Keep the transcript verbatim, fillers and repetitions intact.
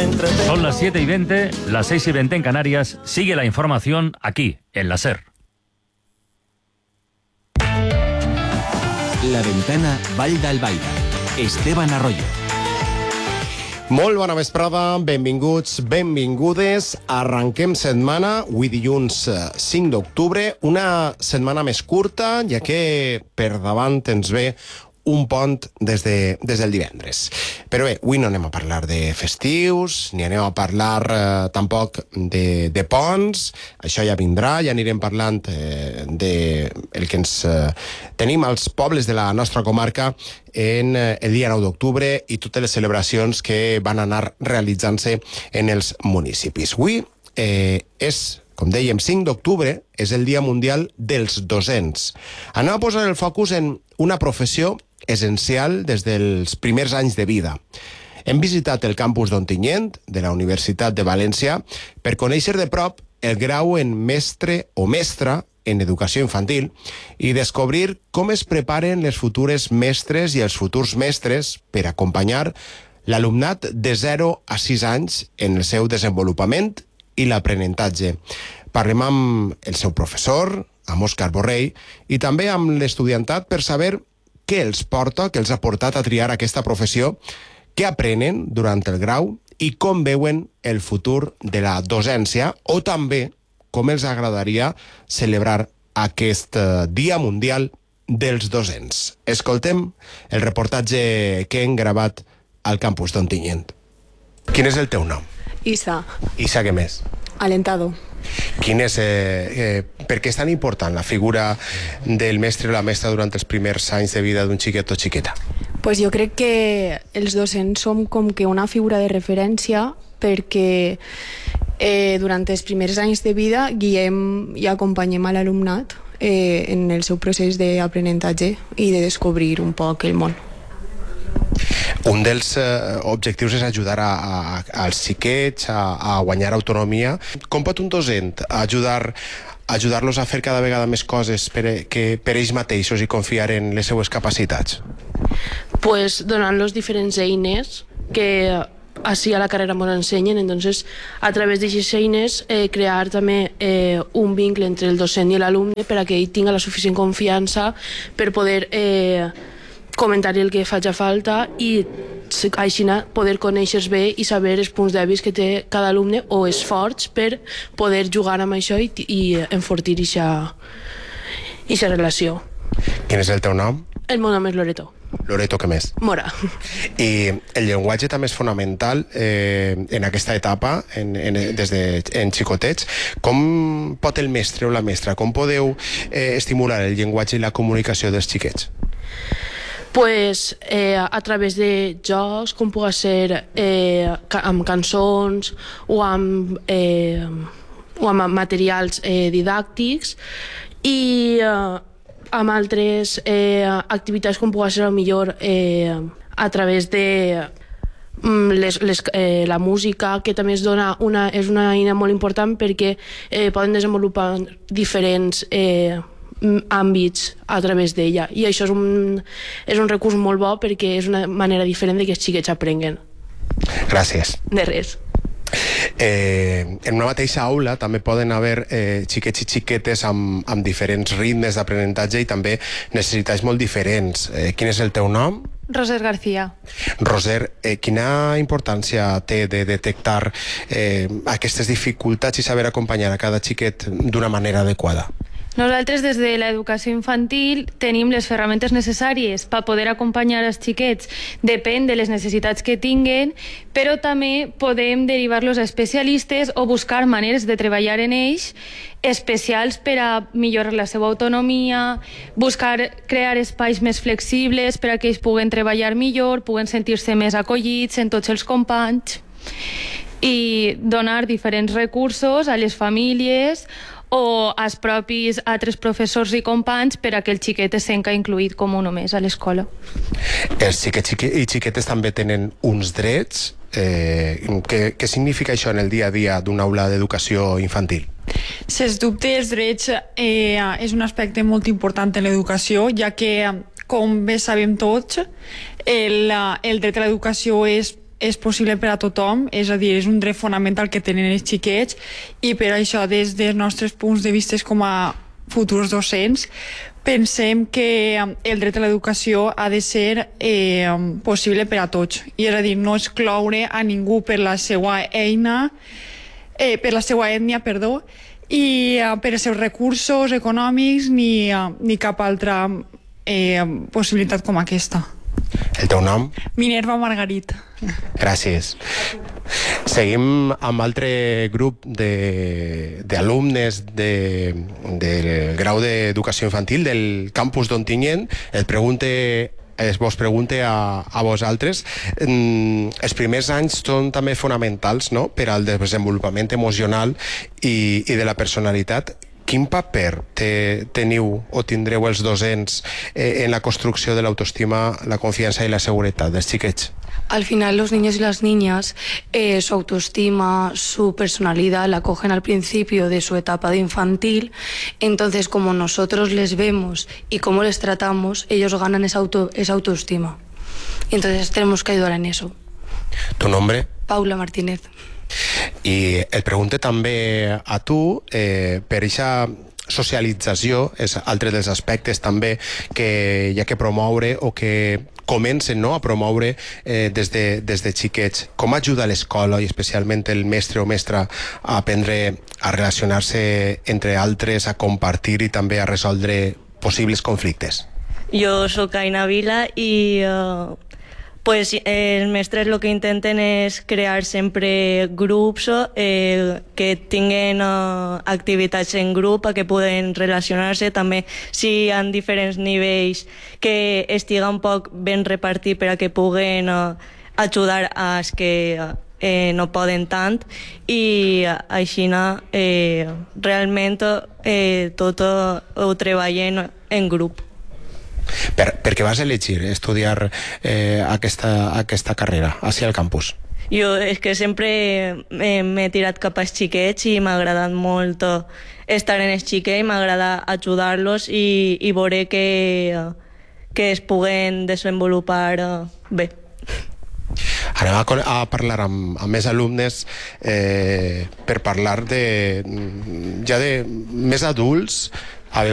me entretengo. Son las siete y veinte, las seis y veinte en Canarias. Sigue la información aquí, en la SER. La Ventana, Vall d'Albaida. Esteban Arroyo. Molt bona vesprada, benvinguts, benvingudes. Arrenquem setmana, avui dilluns cinc d'octubre, una setmana més curta, ja que per davant ens ve un pont des, de, des del divendres. Però bé, avui no anem a parlar de festius, ni anem a parlar eh, tampoc de, de ponts, això ja vindrà, ja anirem parlant eh, de el que ens eh, tenim als pobles de la nostra comarca en eh, el dia nou d'octubre i totes les celebracions que van anar realitzant-se en els municipis. Avui eh, és, com dèiem, cinc d'octubre, és el Dia Mundial dels Docents. Anem a posar el focus en una professió essencial des dels primers anys de vida. Hem visitat el campus d'Ontinyent, de la Universitat de València, per conèixer de prop el grau en mestre o mestra en educació infantil i descobrir com es preparen les futures mestres i els futurs mestres per acompanyar l'alumnat de zero a sis anys en el seu desenvolupament i l'aprenentatge. Parlem amb el seu professor, amb Òscar Borrell, i també amb l'estudiantat per saber què els porta, què els ha portat a triar aquesta professió, què aprenen durant el grau i com veuen el futur de la docència, o també com els agradaria celebrar aquest Dia Mundial dels Docents. Escoltem el reportatge que hem gravat al campus d'Ontinyent. Quin és el teu nom? Isa. Isa, què més? Alentado. Quin és, eh, eh, per què és tan important la figura del mestre o la mestra durant els primers anys de vida d'un xiquet o xiqueta? Pues jo crec que els docents som com que una figura de referència perquè eh, durant els primers anys de vida guiem i acompanyem a l'alumnat eh, en el seu procés d'aprenentatge i de descobrir un poc el món. Un dels eh, objectius és ajudar a, a, als xiquets a, a guanyar autonomia. Com pot un docent ajudar ajudar-los a fer cada vegada més coses per, que, per ells mateixos i confiar en les seues capacitats? Pues donant-los diferents eines que així a la carrera ens ensenyen. Entonces, a través d'aquestes eines eh, crear també eh, un vincle entre el docent i l'alumne per a que ell tingui la suficient confiança per poder eh, comentar el que faci falta i així poder conèixer bé i saber els punts dèbils que té cada alumne o els forts per poder jugar amb això i, i enfortir aquesta relació. Quin és el teu nom? El meu nom és Loreto. Loreto, què més? Mora. I el llenguatge també és fonamental eh, en aquesta etapa, en, en, des de en xicotets. Com pot el mestre o la mestra, com podeu eh, estimular el llenguatge i la comunicació dels xiquets? Pues, eh, a través de jocs, com pugui ser eh, amb cançons o amb, eh, o amb materials eh, didàctics i eh, amb altres eh, activitats com pugui ser millor eh, a través de les, les, eh, la música, que també es dona una, és una eina molt important perquè eh, poden desenvolupar diferents eh, àmbits a través d'ella, i això és un, és un recurs molt bo perquè és una manera diferent de que els xiquets aprenguen. Gràcies. De res. Eh, en una mateixa aula també poden haver eh, xiquets i xiquetes amb, amb diferents ritmes d'aprenentatge i també necessitats molt diferents. Eh, quin és el teu nom? Roser García. Roser, eh, quina importància té de detectar eh, aquestes dificultats i saber acompanyar a cada xiquet d'una manera adequada? Nosaltres des de l'educació infantil tenim les ferramentes necessàries per poder acompanyar els xiquets, depèn de les necessitats que tinguen, però també podem derivar-los a especialistes o buscar maneres de treballar en ells especials per a millorar la seva autonomia, buscar crear espais més flexibles per a que ells puguen treballar millor, puguen sentir-se més acollits en tots els companys i donar diferents recursos a les famílies o als propis altres professors i companys per a que el xiquet es senta incluït com un només a l'escola. Els xiquets i xiquetes també tenen uns drets. Eh, què, què significa això en el dia a dia d'una aula d'educació infantil? Sens dubte, els drets eh, és un aspecte molt important en l'educació, ja que, com bé sabem tots, el, el dret a l'educació és és possible per a tothom, és a dir, és un dret fonamental que tenen els xiquets, i per això, des dels nostres punts de vista com a futurs docents, pensem que el dret a l'educació ha de ser eh, possible per a tots, i és a dir, no excloure a ningú per la seva eina, eh, per la seva ètnia, perdó, i eh, per els seus recursos econòmics ni, eh, ni cap altra eh, possibilitat com aquesta. El teu nom? Minerva Margarit. Gràcies. Seguim amb altre grup d'alumnes de, del grau d'educació infantil del campus d'Ontinyent. Et pregunte es vos pregunte a, a vosaltres. Mm, els primers anys són també fonamentals, no?, per al desenvolupament emocional i, i de la personalitat. Quin paper te, teniu o tindreu els docents eh, en la construcció de l'autoestima, la confiança i la seguretat dels xiquets? Al final los niños y las niñas eh, su autoestima, su personalidad la cogen al principio de su etapa de infantil, entonces como nosotros les vemos y cómo les tratamos, ellos ganan esa, auto, esa autoestima. Y entonces tenemos que ayudar en eso. ¿Tu nombre? Paula Martínez. I et pregunte també a tu, eh, per aquesta socialització, és altre dels aspectes també que hi ha que promoure o que comencen, no?, a promoure eh, des, de, des de xiquets. Com ajuda l'escola i especialment el mestre o mestra a aprendre a relacionar-se entre altres, a compartir i també a resoldre possibles conflictes? Jo soc Aina Vila i uh, pues, eh, els mestres el que intenten és crear sempre grups eh, que tinguen eh, activitats en grup, a que poden relacionar-se, també si hi ha diferents nivells que estiga un poc ben repartit per a que puguen eh, ajudar als que eh, no poden tant, i així eh, realment eh, tot ho treballen en grup. Per, per què vas elegir estudiar eh, aquesta, aquesta carrera hacia el campus? Jo és que sempre m'he tirat cap als xiquets i m'ha agradat molt estar en els xiquets, m'ha agradat ajudar-los i, i veure que, que es puguen desenvolupar bé. Anem a, a parlar amb, amb més alumnes eh, per parlar de ja de més adults,